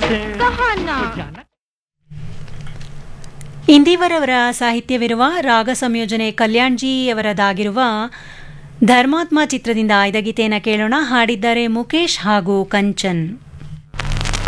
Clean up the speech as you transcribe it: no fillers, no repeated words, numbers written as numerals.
ಕಹಾನಾ. ಇಂದಿವರವರ ಸಾಹಿತ್ಯವಿರುವ ರಾಗ ಸಂಯೋಜನೆ ಕಲ್ಯಾಣ್ಜಿಯವರದಾಗಿರುವ ಧರ್ಮಾತ್ಮ ಚಿತ್ರದಿಂದ ಆಯ್ದ ಗೀತೆಯನ್ನು ಕೇಳೋಣ. ಹಾಡಿದ್ದಾರೆ ಮುಕೇಶ್ ಹಾಗೂ ಕಂಚನ್.